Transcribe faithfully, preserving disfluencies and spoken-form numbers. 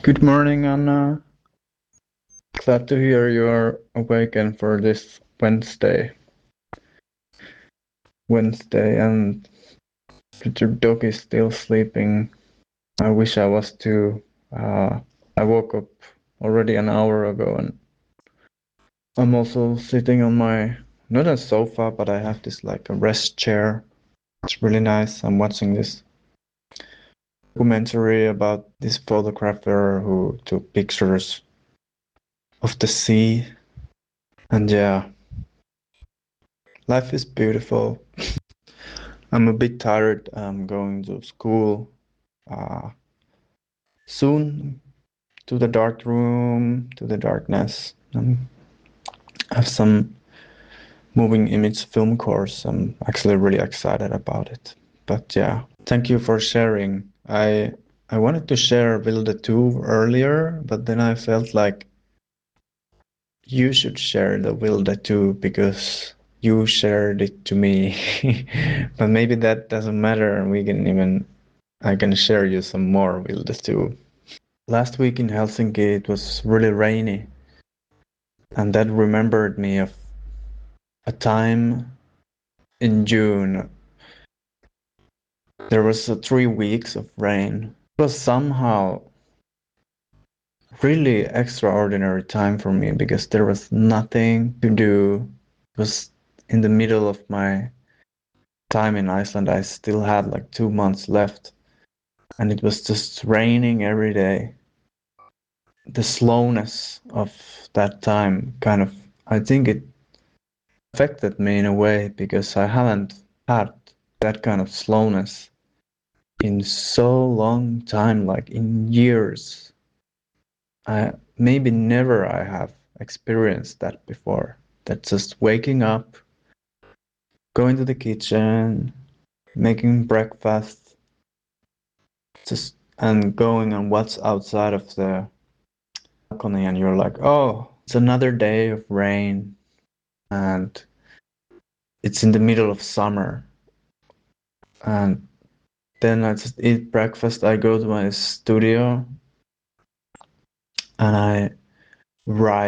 Good morning, Anna. Glad to hear you're awake and for this Wednesday. Wednesday, and your dog is still sleeping. I wish I was too. Uh, I woke up already an hour ago, and I'm also sitting on my, not a sofa, but I have this like a rest chair. It's really nice. I'm watching this documentary about this photographer who took pictures of the sea. And yeah, life is beautiful. I'm a bit tired. I'm going to school uh, soon, to the dark room, to the darkness. Um, I have some moving image film course. I'm actually really excited about it. But yeah, thank you for sharing. I I wanted to share Wilde two earlier, but then I felt like you should share the Wilde two because you shared it to me. But maybe that doesn't matter, and we can even I can share you some more Wilde two. Last week in Helsinki it was really rainy, and that remembered me of a time in June. There was uh, three weeks of rain. It was somehow really extraordinary time for me because there was nothing to do. It was in the middle of my time in Iceland. I still had like two months left, and it was just raining every day. The slowness of that time kind of, I think it affected me in a way because I haven't had that kind of slowness in so long time, like in years. I maybe never I have experienced that before. That just waking up, going to the kitchen, making breakfast, just and going and what's outside of the balcony, and you're like, oh, it's another day of rain, and it's in the middle of summer, and then I just eat breakfast. I go to my studio and I write